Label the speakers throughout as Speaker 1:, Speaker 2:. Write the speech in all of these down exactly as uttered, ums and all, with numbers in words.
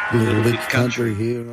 Speaker 1: Little bit country here.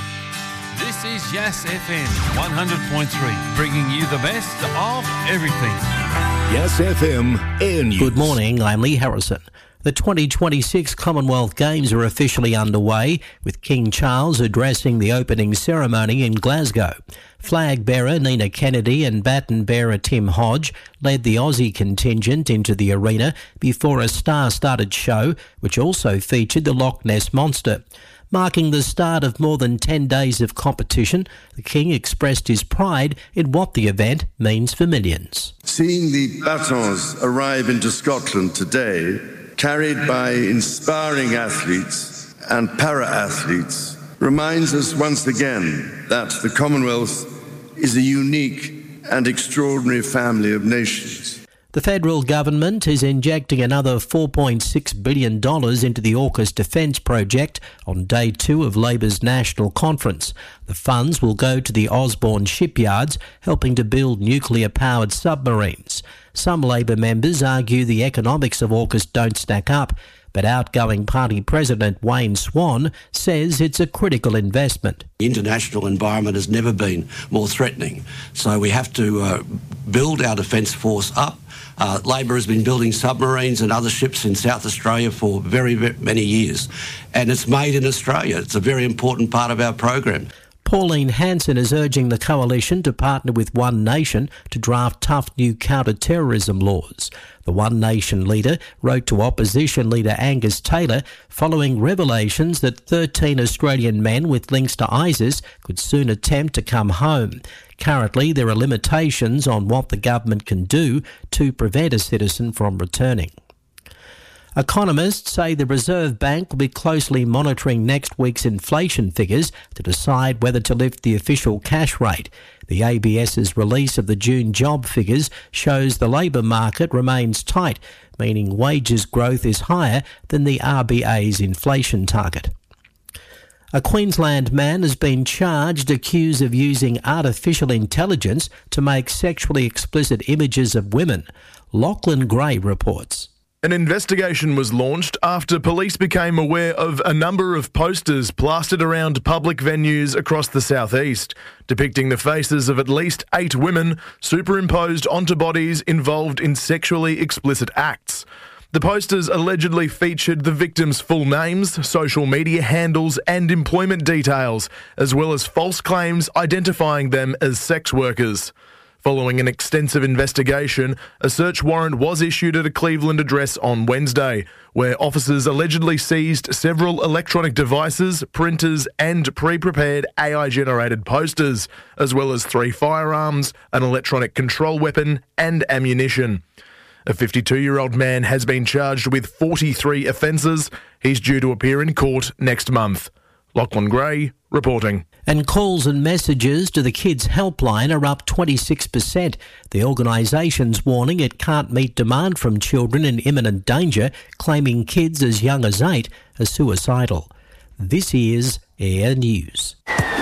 Speaker 2: This is Yes F M one hundred point three, bringing you the best of everything.
Speaker 3: Yes F M Air News.
Speaker 4: Good morning, I'm Lee Harrison. The twenty twenty-six Commonwealth Games are officially underway, with King Charles addressing the opening ceremony in Glasgow. Flag bearer Nina Kennedy and baton bearer Tim Hodge led the Aussie contingent into the arena before a star-studded show, which also featured the Loch Ness Monster. Marking the start of more than ten days of competition, the King expressed his pride in what the event means for millions.
Speaker 5: Seeing the batons arrive into Scotland today, carried by inspiring athletes and para-athletes, reminds us once again that the Commonwealth is a unique and extraordinary family of nations.
Speaker 4: The federal government is injecting another four point six billion dollars into the AUKUS defence project on day two of Labor's national conference. The funds will go to the Osborne shipyards, helping to build nuclear-powered submarines. Some Labor members argue the economics of AUKUS don't stack up, but outgoing party president Wayne Swan says it's a critical investment.
Speaker 6: The international environment has never been more threatening, so we have to uh, build our defence force up. Uh, Labor has been building submarines and other ships in South Australia for very, very many years, and it's made in Australia. It's a very important part of our program.
Speaker 4: Pauline Hanson is urging the coalition to partner with One Nation to draft tough new counter-terrorism laws. The One Nation leader wrote to opposition leader Angus Taylor following revelations that thirteen Australian men with links to ISIS could soon attempt to come home. Currently, there are limitations on what the government can do to prevent a citizen from returning. Economists say the Reserve Bank will be closely monitoring next week's inflation figures to decide whether to lift the official cash rate. The ABS's release of the June job figures shows the labour market remains tight, meaning wages growth is higher than the R B A's inflation target. A Queensland man has been charged accused of using artificial intelligence to make sexually explicit images of women. Lachlan Gray reports.
Speaker 7: An investigation was launched after police became aware of a number of posters plastered around public venues across the southeast, depicting the faces of at least eight women superimposed onto bodies involved in sexually explicit acts. The posters allegedly featured the victims' full names, social media handles and employment details, as well as false claims identifying them as sex workers. Following an extensive investigation, a search warrant was issued at a Cleveland address on Wednesday, where officers allegedly seized several electronic devices, printers and pre-prepared A I-generated posters, as well as three firearms, an electronic control weapon and ammunition. A fifty-two-year-old man has been charged with forty-three offences. He's due to appear in court next month. Lachlan Gray reporting.
Speaker 4: And calls and messages to the Kids Helpline are up twenty-six percent. The organisation's warning it can't meet demand from children in imminent danger, claiming kids as young as eight are suicidal. This is Air News.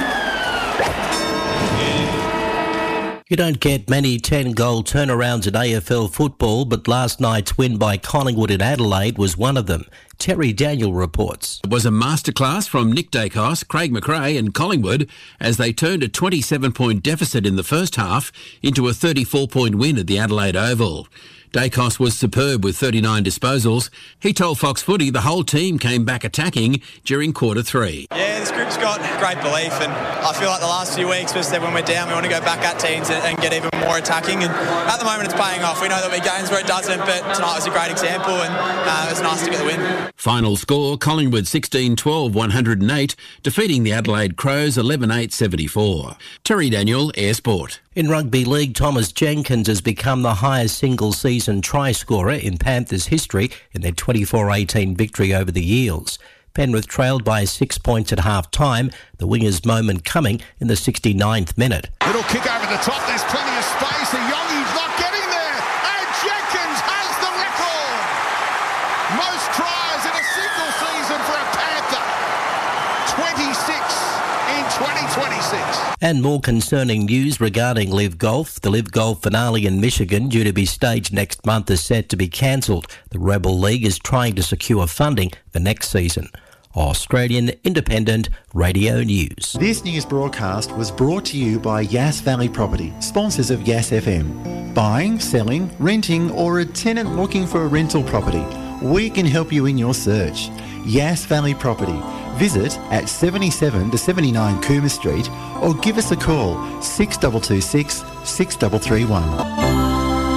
Speaker 4: You don't get many ten-goal turnarounds in A F L football, but last night's win by Collingwood in Adelaide was one of them. Terry Daniel reports.
Speaker 8: It was a masterclass from Nick Dacos, Craig McRae and Collingwood as they turned a twenty-seven point deficit in the first half into a thirty-four point win at the Adelaide Oval. Dacos was superb with thirty-nine disposals. He told Fox Footy the whole team came back attacking during quarter three.
Speaker 9: Yeah, this group's got great belief, and I feel like the last few weeks, especially when we're down, we want to go back at teams and, and get even more attacking, and at the moment it's paying off. We know there'll be games where it doesn't, but tonight was a great example, and uh, it was nice to get the win.
Speaker 8: Final score, Collingwood sixteen twelve one oh eight, defeating the Adelaide Crows eleven eight seventy-four. Terry Daniel, Air Sport.
Speaker 4: In rugby league, Thomas Jenkins has become the highest single-season try scorer in Panthers history in their twenty-four eighteen victory over the Eels. Penrith trailed by six points at half-time, the winger's moment coming in the sixty-ninth minute.
Speaker 10: Little kick over the top, there's plenty of space, the Yogi's not getting there, and Jenkins has the record! Most tries in a single season for a Panther, twenty-six in twenty twenty-six.
Speaker 4: And more concerning news regarding Live Golf. The Live Golf finale in Michigan, due to be staged next month, is set to be cancelled. The Rebel League is trying to secure funding for next season. Australian Independent Radio News.
Speaker 11: This news broadcast was brought to you by Yass Valley Property, sponsors of Yass F M. Buying, selling, renting, or a tenant looking for a rental property, we can help you in your search. Yass Valley Property. Visit at seventy-seven to seventy-nine Coomer Street or give us a call six two two six, six three three one.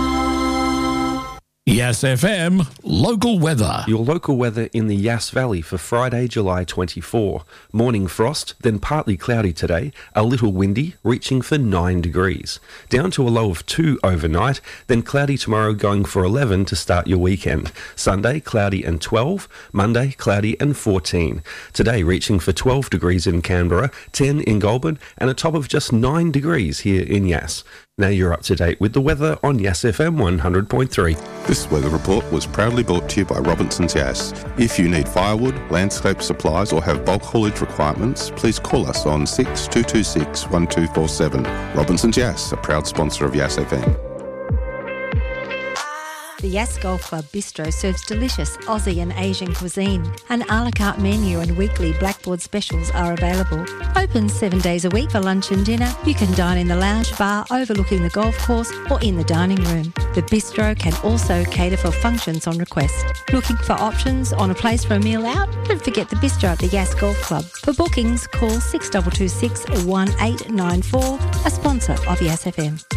Speaker 12: Yass F M, local weather.
Speaker 13: Your local weather in the Yass Valley for Friday, July twenty-fourth. Morning frost, then partly cloudy today, a little windy, reaching for nine degrees. Down to a low of two overnight, then cloudy tomorrow going for eleven to start your weekend. Sunday, cloudy and twelve. Monday, cloudy and fourteen. Today reaching for twelve degrees in Canberra, ten in Goulburn, and a top of just nine degrees here in Yass. Now you're up to date with the weather on Yass F M one hundred point three.
Speaker 14: This weather report was proudly brought to you by Robinson's Yass. If you need firewood, landscape supplies or have bulk haulage requirements, please call us on six two two six, one two four seven. Robinson's Yass, a proud sponsor of Yass F M.
Speaker 15: The Yass Golf Club Bistro serves delicious Aussie and Asian cuisine. An a la carte menu and weekly blackboard specials are available. Open seven days a week for lunch and dinner. You can dine in the lounge bar overlooking the golf course or in the dining room. The bistro can also cater for functions on request. Looking for options on a place for a meal out? Don't forget the bistro at the Yass Golf Club. For bookings, call six two two six, one eight nine four, a sponsor of Yass F M.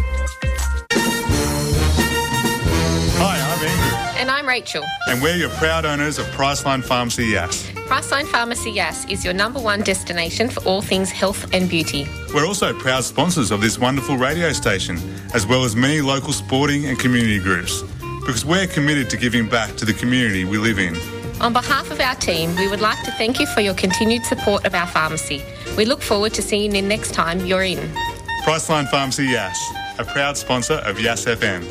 Speaker 16: Hi, I'm Andrew.
Speaker 17: And I'm Rachel.
Speaker 16: And we're your proud owners of Priceline Pharmacy Yass.
Speaker 17: Priceline Pharmacy Yass is your number one destination for all things health and beauty.
Speaker 16: We're also proud sponsors of this wonderful radio station, as well as many local sporting and community groups, because we're committed to giving back to the community we live in.
Speaker 17: On behalf of our team, we would like to thank you for your continued support of our pharmacy. We look forward to seeing you next time you're in.
Speaker 16: Priceline Pharmacy Yass, a proud sponsor of Yass F M.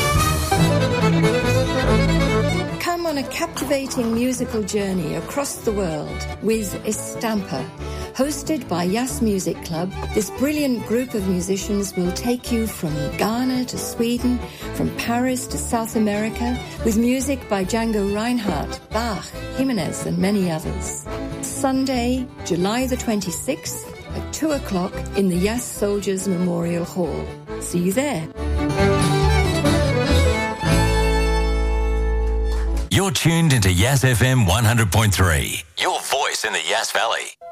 Speaker 18: Come on a captivating musical journey across the world with Estampa. Hosted by Yass Music Club, this brilliant group of musicians will take you from Ghana to Sweden, from Paris to South America, with music by Django Reinhardt, Bach, Jimenez and many others. Sunday, July the twenty-sixth at two o'clock in the Yass Soldiers Memorial Hall. See you there.
Speaker 19: You're tuned into Yass F M one hundred point three, your voice in the Yass Valley.